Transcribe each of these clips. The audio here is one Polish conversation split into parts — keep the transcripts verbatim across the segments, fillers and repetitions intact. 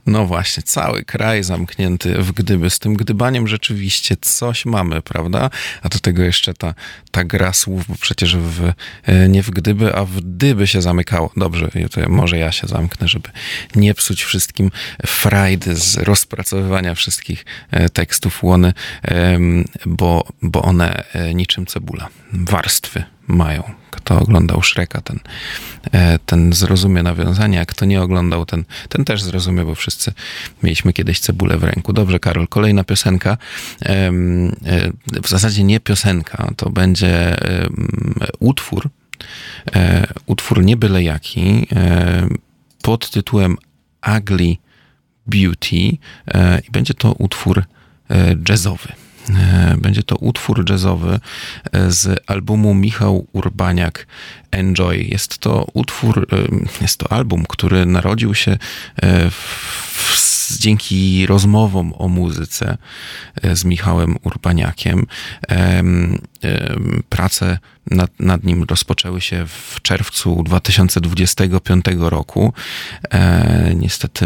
No właśnie, cały kraj zamknięty w gdyby. Z tym gdybaniem rzeczywiście coś mamy, prawda? A do tego jeszcze ta, ta gra słów, bo przecież w, nie w gdyby, a w dyby się zamykało. Dobrze, to może ja się zamknę, żeby nie psuć wszystkim frajdy z rozpracowywania wszystkich tekstów łony, bo, bo one niczym cebula. Warstwy mają. Kto oglądał Shreka, ten, ten zrozumie nawiązanie, a kto nie oglądał, ten, ten też zrozumie, bo wszyscy mieliśmy kiedyś cebulę w ręku. Dobrze, Karol, kolejna piosenka. W zasadzie nie piosenka, to będzie utwór, utwór nie byle jaki, pod tytułem Ugly Beauty i będzie to utwór jazzowy. Będzie to utwór jazzowy z albumu Michał Urbaniak Enjoy. Jest to utwór, jest to album, który narodził się w, dzięki rozmowom o muzyce z Michałem Urbaniakiem. Prace nad, nad nim rozpoczęły się w czerwcu dwa tysiące dwudziestego piątego roku. Niestety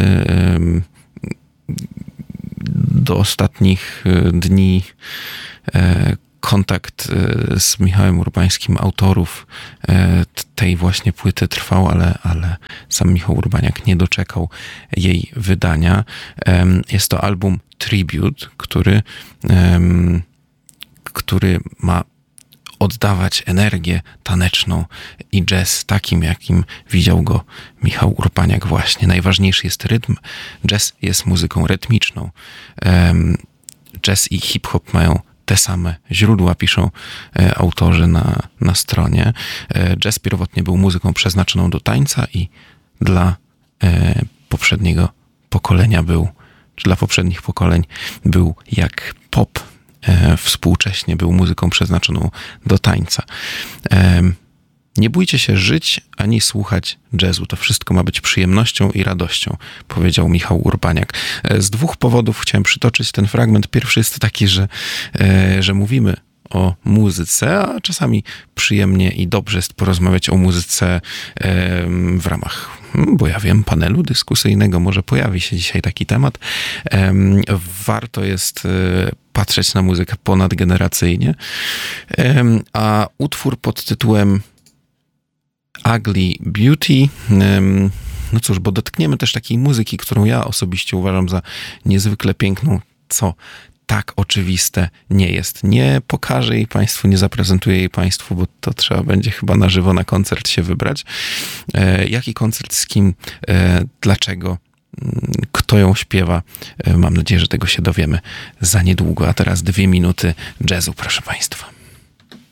do ostatnich dni kontakt z Michałem Urbańskim, autorów tej właśnie płyty trwał, ale, ale sam Michał Urbaniak nie doczekał jej wydania. Jest to album Tribute, który, który ma oddawać energię taneczną i jazz takim, jakim widział go Michał Urbaniak właśnie. Najważniejszy jest rytm. Jazz jest muzyką rytmiczną. Jazz i hip-hop mają te same źródła, piszą autorzy na, na stronie. Jazz pierwotnie był muzyką przeznaczoną do tańca i dla poprzedniego pokolenia był, czy dla poprzednich pokoleń był jak pop. Współcześnie był muzyką przeznaczoną do tańca. Nie bójcie się żyć ani słuchać jazzu. To wszystko ma być przyjemnością i radością, powiedział Michał Urbaniak. Z dwóch powodów chciałem przytoczyć ten fragment. Pierwszy jest taki, że, że mówimy o muzyce, a czasami przyjemnie i dobrze jest porozmawiać o muzyce w ramach, bo ja wiem, panelu dyskusyjnego. Może pojawi się dzisiaj taki temat. Warto jest patrzeć na muzykę ponadgeneracyjnie. A utwór pod tytułem Ugly Beauty, no cóż, bo dotkniemy też takiej muzyki, którą ja osobiście uważam za niezwykle piękną, co tak oczywiste nie jest. Nie pokażę jej Państwu, nie zaprezentuję jej Państwu, bo to trzeba będzie chyba na żywo na koncert się wybrać. E, jaki koncert, z kim, e, dlaczego, kto ją śpiewa. E, mam nadzieję, że tego się dowiemy za niedługo. A teraz dwie minuty jazzu, proszę Państwa.